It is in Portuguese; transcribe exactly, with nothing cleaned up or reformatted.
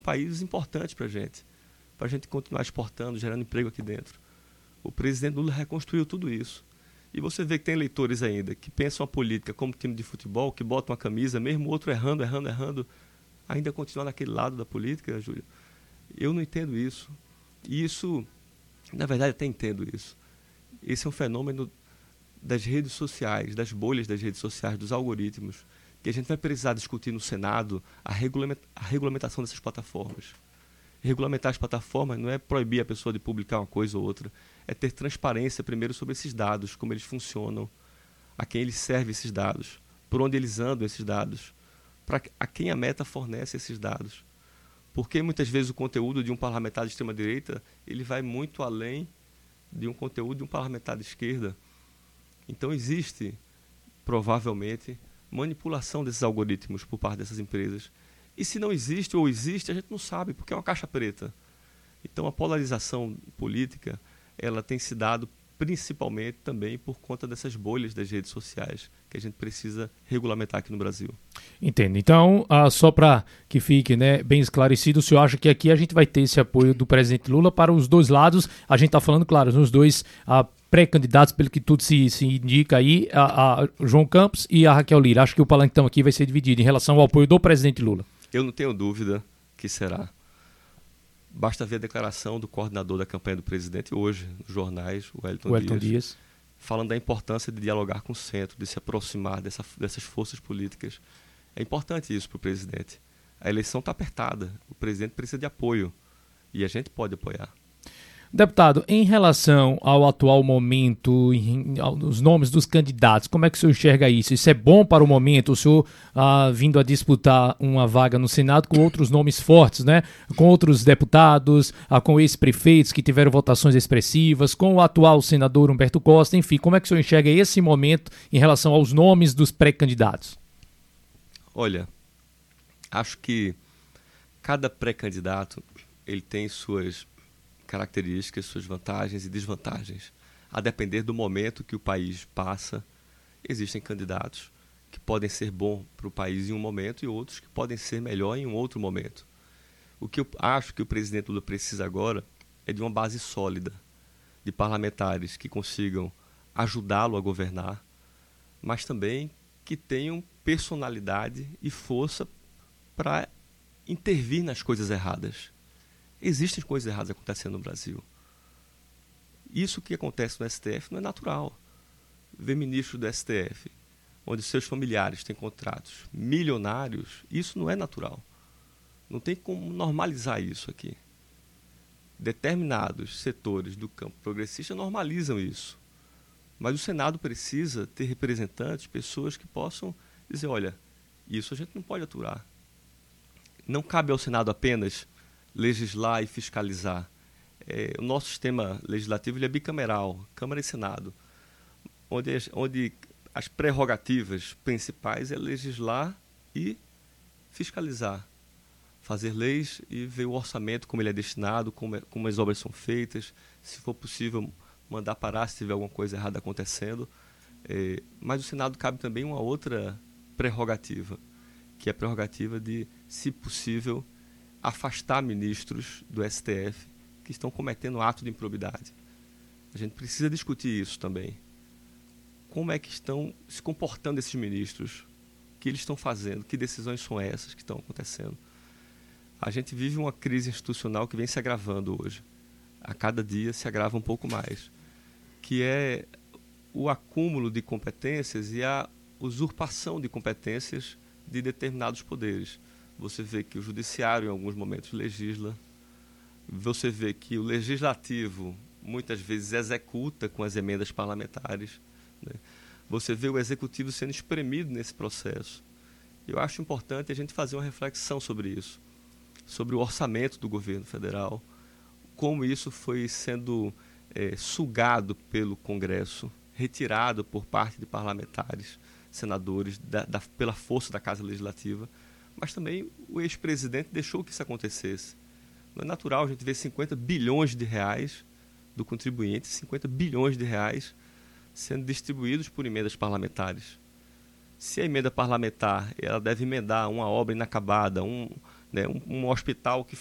país importante para a gente, para a gente continuar exportando, gerando emprego aqui dentro. O presidente Lula reconstruiu tudo isso. E você vê que tem eleitores ainda que pensam a política como time de futebol, que botam a camisa, mesmo o outro errando, errando, errando, ainda continua naquele lado da política, Júlio. Eu não entendo isso. E isso, na verdade, até entendo isso. Esse é um fenômeno das redes sociais, das bolhas das redes sociais, dos algoritmos, que a gente vai precisar discutir no Senado a, regulamenta- a regulamentação dessas plataformas. Regulamentar as plataformas não é proibir a pessoa de publicar uma coisa ou outra, é ter transparência primeiro sobre esses dados, como eles funcionam, a quem eles servem esses dados, por onde eles andam esses dados, pra, a quem a Meta fornece esses dados. Porque muitas vezes o conteúdo de um parlamentar de extrema-direita ele vai muito além de um conteúdo de um parlamentar de esquerda. Então existe, provavelmente, manipulação desses algoritmos por parte dessas empresas. E se não existe ou existe, a gente não sabe, porque é uma caixa preta. Então a polarização política ela tem se dado principalmente também por conta dessas bolhas das redes sociais que a gente precisa regulamentar aqui no Brasil. Entendo. Então, ah, só para que fique, né, bem esclarecido, o senhor acha que aqui a gente vai ter esse apoio do presidente Lula para os dois lados? A gente está falando, claro, nos dois ah, pré-candidatos, pelo que tudo se, se indica aí, a, a João Campos e a Raquel Lira. Acho que o palanquetão aqui vai ser dividido em relação ao apoio do presidente Lula. Eu não tenho dúvida que será. Basta ver a declaração do coordenador da campanha do presidente hoje, nos jornais, o Wellington, o Wellington Dias, Dias, falando da importância de dialogar com o centro, de se aproximar dessa, dessas forças políticas. É importante isso para o presidente. A eleição está apertada, o presidente precisa de apoio e a gente pode apoiar. Deputado, em relação ao atual momento, em, os nomes dos candidatos, como é que o senhor enxerga isso? Isso é bom para o momento? O senhor ah, vindo a disputar uma vaga no Senado com outros nomes fortes, né? Com outros deputados, ah, com ex-prefeitos que tiveram votações expressivas, com o atual senador Humberto Costa, enfim, como é que o senhor enxerga esse momento em relação aos nomes dos pré-candidatos? Olha, acho que cada pré-candidato ele tem suas características, suas vantagens e desvantagens. A depender do momento que o país passa, existem candidatos que podem ser bons para o país em um momento e outros que podem ser melhor em um outro momento. O que eu acho que o presidente Lula precisa agora é de uma base sólida, de parlamentares que consigam ajudá-lo a governar, mas também que tenham personalidade e força para intervir nas coisas erradas. Existem coisas erradas acontecendo no Brasil. Isso que acontece no S T F não é natural. Ver ministro do S T F, onde seus familiares têm contratos milionários, isso não é natural. Não tem como normalizar isso aqui. Determinados setores do campo progressista normalizam isso. Mas o Senado precisa ter representantes, pessoas que possam dizer, olha, isso a gente não pode aturar. Não cabe ao Senado apenas legislar e fiscalizar. É, o nosso sistema legislativo ele é bicameral, Câmara e Senado, onde as, onde as prerrogativas principais é legislar e fiscalizar, fazer leis e ver o orçamento, como ele é destinado, como, é, como as obras são feitas, se for possível mandar parar se tiver alguma coisa errada acontecendo. É, mas o Senado cabe também uma outra prerrogativa, que é a prerrogativa de, se possível, afastar ministros do S T F que estão cometendo ato de improbidade. A gente precisa discutir isso também. Como é que estão se comportando esses ministros? O que eles estão fazendo? Que decisões são essas que estão acontecendo? A gente vive uma crise institucional que vem se agravando hoje. A cada dia se agrava um pouco mais. Que é o acúmulo de competências e a usurpação de competências de determinados poderes. Você vê que o judiciário, em alguns momentos, legisla. Você vê que o legislativo, muitas vezes, executa com as emendas parlamentares, né? Você vê o executivo sendo espremido nesse processo. Eu acho importante a gente fazer uma reflexão sobre isso, sobre o orçamento do governo federal, como isso foi sendo é, sugado pelo Congresso, retirado por parte de parlamentares, senadores, da, da, pela força da Casa Legislativa. Mas também o ex-presidente deixou que isso acontecesse. Não é natural a gente ver cinquenta bilhões de reais do contribuinte, cinquenta bilhões de reais sendo distribuídos por emendas parlamentares. Se a emenda parlamentar ela deve emendar uma obra inacabada, um, né? um, um hospital que